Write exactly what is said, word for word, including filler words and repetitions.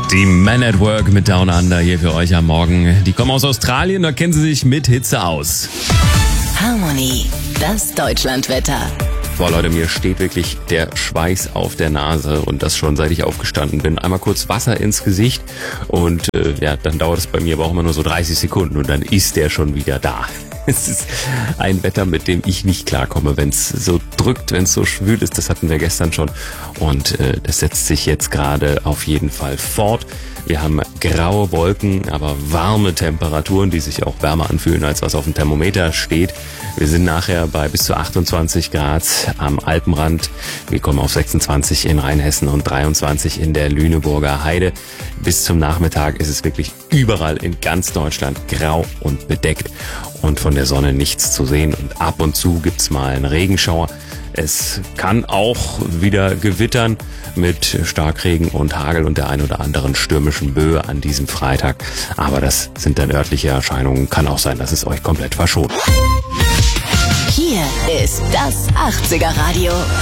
Die Men at Work mit Down Under hier für euch am Morgen. Die kommen aus Australien, da kennen sie sich mit Hitze aus. Harmony, das Deutschlandwetter. Boah Leute, mir steht wirklich der Schweiß auf der Nase und das schon seit ich aufgestanden bin. Einmal kurz Wasser ins Gesicht und äh, ja, dann dauert es bei mir aber auch immer nur so dreißig Sekunden und dann ist der schon wieder da. Es ist ein Wetter, mit dem ich nicht klarkomme, wenn es so drückt, wenn es so schwül ist. Das hatten wir gestern schon und äh, das setzt sich jetzt gerade auf jeden Fall fort. Wir haben graue Wolken, aber warme Temperaturen, die sich auch wärmer anfühlen, als was auf dem Thermometer steht. Wir sind nachher bei bis zu achtundzwanzig Grad am Alpenrand. Wir kommen auf sechsundzwanzig in Rheinhessen und dreiundzwanzig in der Lüneburger Heide. Bis zum Nachmittag ist es wirklich überall in ganz Deutschland grau und bedeckt und von der Sonne nichts zu sehen. Und ab und zu gibt's mal einen Regenschauer. Es kann auch wieder gewittern mit Starkregen und Hagel und der ein oder anderen stürmischen Böe an diesem Freitag. Aber das sind dann örtliche Erscheinungen. Kann auch sein, dass es euch komplett verschont. Hier ist das achtziger Radio.